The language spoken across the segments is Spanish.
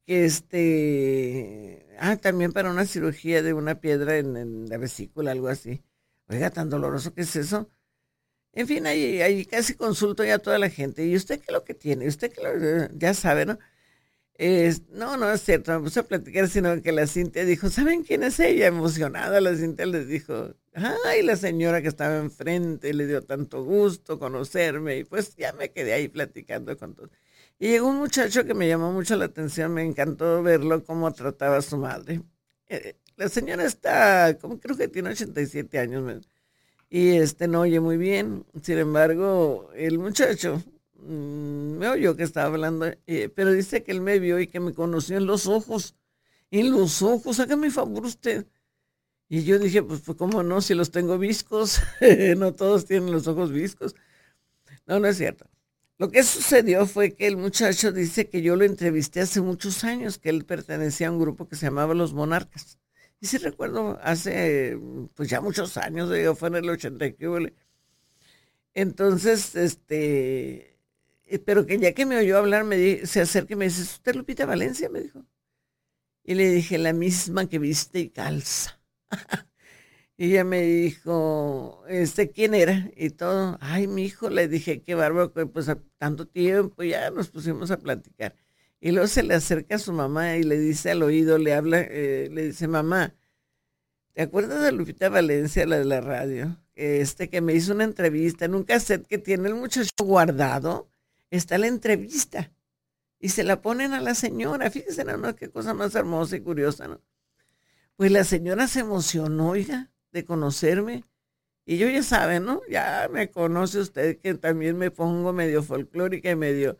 también para una cirugía de una piedra en la vesícula, algo así. Oiga, tan doloroso que es eso. En fin, ahí casi consulto ya a toda la gente. ¿Y usted qué es lo que tiene? ¿Usted qué ya sabe, no? No es cierto, me puse a platicar, sino que la Cintia dijo, ¿saben quién es ella? Emocionada, la Cintia les dijo, ay, la señora que estaba enfrente, le dio tanto gusto conocerme, y pues ya me quedé ahí platicando con todos. Y llegó un muchacho que me llamó mucho la atención, me encantó verlo, cómo trataba a su madre. La señora está, como creo que tiene 87 años, y no oye muy bien. Sin embargo, el muchacho me oyó que estaba hablando, pero dice que él me vio y que me conoció en los ojos. En los ojos, hágame favor usted. Y yo dije, pues cómo no, si los tengo viscos. No todos tienen los ojos viscos. No, no es cierto. Lo que sucedió fue que el muchacho dice que yo lo entrevisté hace muchos años, que él pertenecía a un grupo que se llamaba Los Monarcas. Y sí recuerdo hace, pues ya muchos años, digo, fue en el 80 y qué huele. Entonces, pero que ya que me oyó hablar, se acerca y me dice, ¿es usted Lupita Valencia? Me dijo. Y le dije, la misma que viste y calza. Y ella me dijo, ¿quién era? Y todo, ay, mi hijo, le dije, qué bárbaro, pues a tanto tiempo, ya nos pusimos a platicar. Y luego se le acerca a su mamá y le dice al oído, le habla, le dice, mamá, ¿te acuerdas de Lupita Valencia, la de la radio? Que me hizo una entrevista en un cassette que tiene el muchacho guardado, está la entrevista. Y se la ponen a la señora, fíjese, no, qué cosa más hermosa y curiosa, ¿no? Pues la señora se emocionó, oiga, de conocerme. Y yo ya sabe, ¿no? Ya me conoce usted que también me pongo medio folclórica y medio,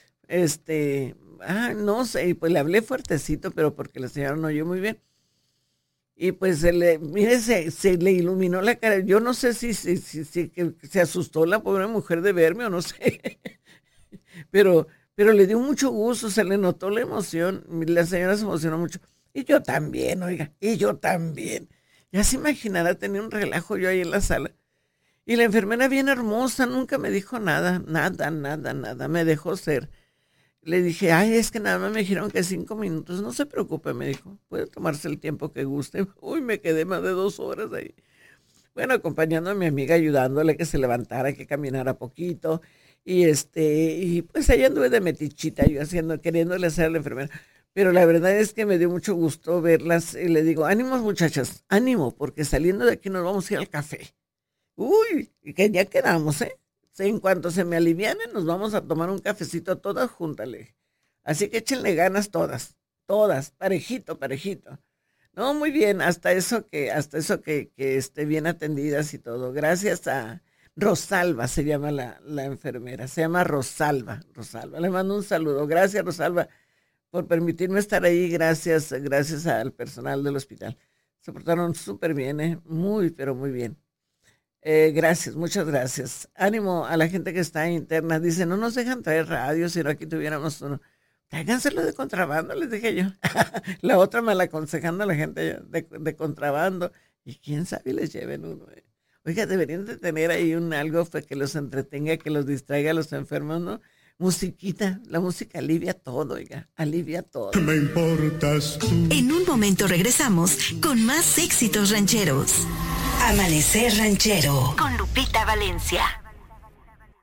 no sé, y pues le hablé fuertecito, pero porque la señora no oyó muy bien. Y pues mire, se le iluminó la cara. Yo no sé si que se asustó la pobre mujer de verme o no sé. pero le dio mucho gusto, se le notó la emoción. La señora se emocionó mucho. Y yo también, oiga, y yo también. Ya se imaginará, tenía un relajo yo ahí en la sala. Y la enfermera bien hermosa, nunca me dijo nada, nada, me dejó ser. Le dije, ay, es que nada más me dijeron que 5 minutos, no se preocupe, me dijo, puede tomarse el tiempo que guste. Uy, me quedé más de 2 horas ahí. Bueno, acompañando a mi amiga, ayudándole que se levantara, que caminara poquito. Y pues ahí anduve de metichita, yo queriéndole hacer a la enfermera. Pero la verdad es que me dio mucho gusto verlas y le digo, ánimos muchachas, ánimo, porque saliendo de aquí nos vamos a ir al café. Uy, y que ya quedamos, ¿eh? En cuanto se me alivianen, nos vamos a tomar un cafecito todas juntas, le dije. Así que échenle ganas todas, parejito. No, muy bien, hasta eso que esté bien atendidas y todo. Gracias a Rosalba, se llama la enfermera, se llama Rosalba. Le mando un saludo. Gracias, Rosalba, por permitirme estar ahí. Gracias al personal del hospital. Se portaron súper bien, muy, pero muy bien. Gracias, muchas gracias. Ánimo a la gente que está interna. Dice, no nos dejan traer radio, si no aquí tuviéramos uno. Tráiganselo de contrabando, les dije yo. La otra mal aconsejando a la gente de contrabando. Y quién sabe les lleven uno. Oiga, deberían de tener ahí algo que los entretenga, que los distraiga a los enfermos, ¿no? Musiquita, la música alivia todo, oiga, alivia todo. Me importas tú. En un momento regresamos con más éxitos rancheros. Amanecer Ranchero con Lupita Valencia.